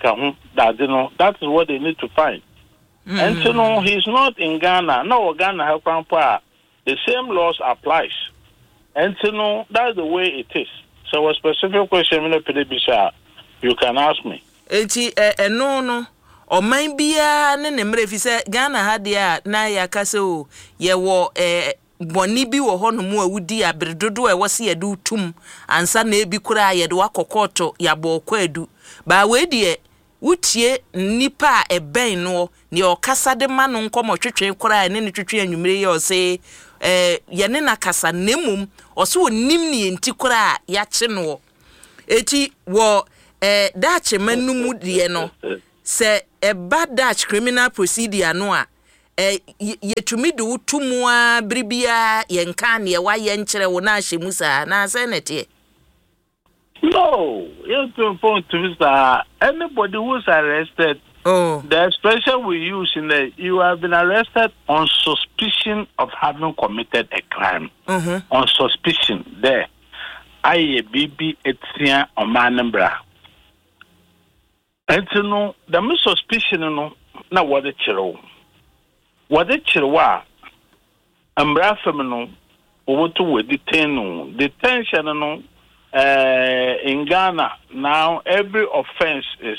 Kekahun, that is what they need to find. And he's not in Ghana. No, Ghana have the same laws applies. And that's the way it is. So a specific question you can ask me. No. Or may be a name if you say Ghana had ya na ya castle ye wo bonibi wo hono mu awudi abredodo e wose ye do tum ansa na ebi kura ye do akokoto ya bo kwadu ba we de wutie nipa eben no ne okasa de ma no nkomo twetwe kura ne ne twetwe anwumire ye o se ye ne na kasa nemum o so nim ne enti kura ya che no eti wo dache manumu de no se a bad Dutch criminal procedure no a yetumi do tumua bribia yenkan ye wa yenkyere wo na hyemusa na senete. No, you to point to Mr. Anybody who's arrested, the expression we use you have been arrested on suspicion of having committed a crime. On suspicion there. Aye bibi etia o manembra. Enti no the suspicion no na what the chiro. What the chiro ambra fam no wo to we detain no detention no in Ghana now every offense is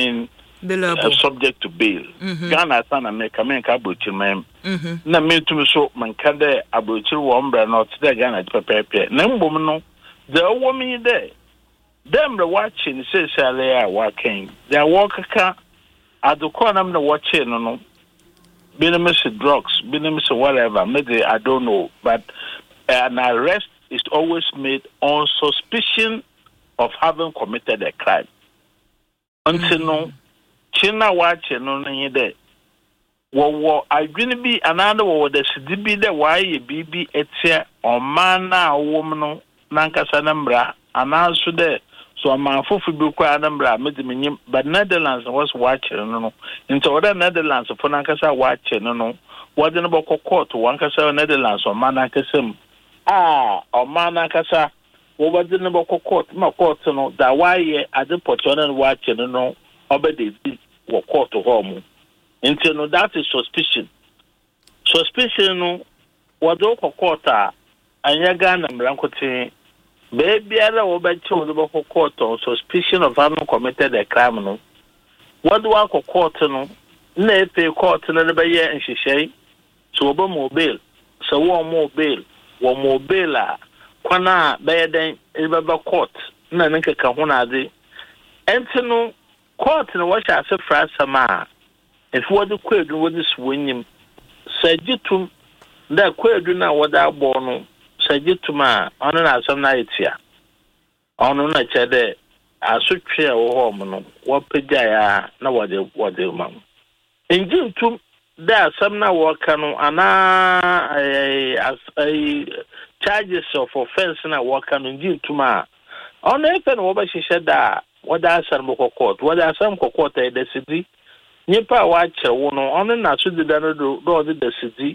subject to bail. Ghana sana America abrochir man na me to so man ka de abrochir wo mbra not the Ghana pepepe na mbom no the woman there them the watching say say working they walk ka adukona na watching no binomous drugs binomous whatever maybe I don't know but an arrest is always made on suspicion of having committed a crime until no china watching no there wo adwene bi another wo the sidibi there why bibi etia o man na woman no nankasa nambra anaso there so amanfofo bi kwa nambra mediminyim but Netherlands was watching no into other Netherlands for nankasa watching no what the court wankasa Netherlands o man nankasam o man nankasa what the court ma court no that why at the portion watching no obedi wo court home into no that is suspicion no what do court anya Ghana mrankote baby ala wo ba che wo do court on suspicion of having committed a crime no what do court no na epe court na be ye nhihye so wo ba mobile so wo mobile a kwana be ye den e ba court na nka ka ho na ade enti no court no wo sha se fra sama if wo de kwadu wo de swonyim sagitum da kwadu na wo da abo no sagituma ono na asam na etia ono na chede asotwe a wo hom no wo pagya ya na wode mam enjintum da asam na wo ka no ana charges of offense na wo ka no enjintuma ono efe no wo ba hihye da wo da asam ko court wo da asam ko court e da sidi nipa wa che wo no ono na so dida no do de da sidi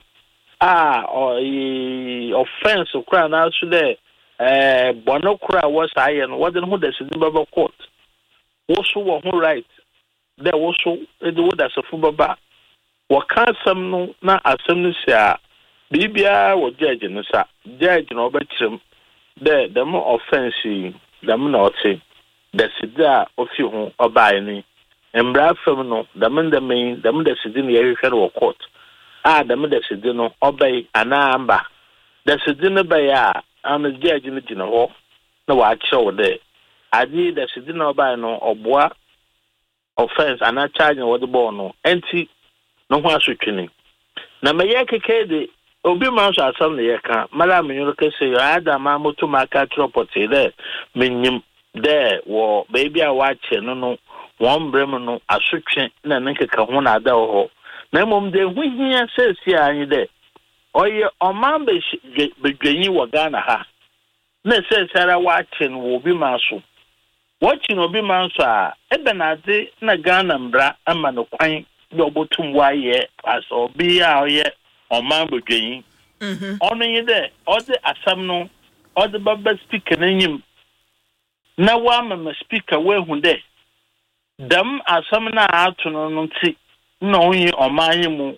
offense kura na so de bono kura was ayen what the who the baba court wo so wo ho right there wo so e de wo da so fu baba wo kan sam no na asam no sia bibia wo judge no sa judge no ba kirem the more offense them na ote the sida ofi ho obai ni embra fam no the main the sida ne yehwe wo court them the sidi no obey anamba the sidi no be ya an judge no gina ho na wa chew there adi the sidi no obey no oboa offense ana charge no the ball no enti no ho asotwene na me ye keke de obi man so asam ne ye ka mala menyo kese yo ada ma moto maka property there menyim there wo baby a wa che no won brem no asotwe na nkeka ho na ada ho na mom de huhia sesi anyi de oye oman be dwanyi wo Ghana ha na sesara wachen wo bi manso watching obi manso a ebe na de na Ghana mbra ama no kwan de obotum waye as obi a oye oman be dwanyi ono yi de ode asam no ode baba speaker na nyim na wa mama speaker we hu de dam asam na ato no nti na onyi omanyi mu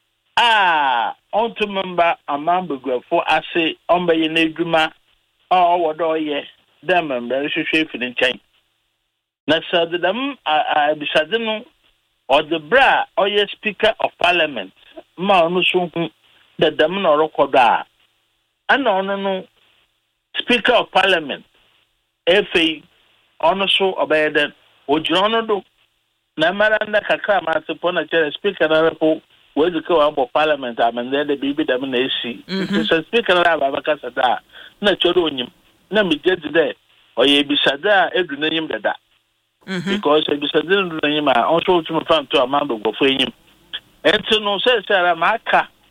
onto member amambegwafo ase ombaye na adwuma wodo ye dem member hwehwe fini nkyɛn na sadam bisade no or the bra or ye speaker of parliament ma onu so hu da dam na orokodo ana onu no speaker of parliament efe onu so obayeden ojiro no do na mara nda kakra ma se na chere speaker na repo we zuka wa bo parliament amende de bibi dam na esi so speaker na baba kasa da na choro onyim na mi get there oye bisada edu na nyim dada because bisada edu na nyim a on so to fan to amando go fo enyim enti no se ara maka